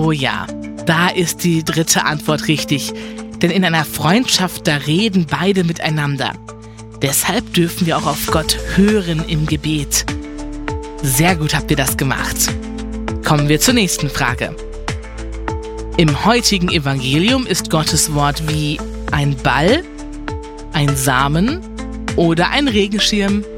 Oh ja, da ist die dritte Antwort richtig. Denn in einer Freundschaft, da reden beide miteinander. Deshalb dürfen wir auch auf Gott hören im Gebet. Sehr gut habt ihr das gemacht. Kommen wir zur nächsten Frage. Im heutigen Evangelium ist Gottes Wort wie ein Ball, ein Samen oder ein Regenschirm.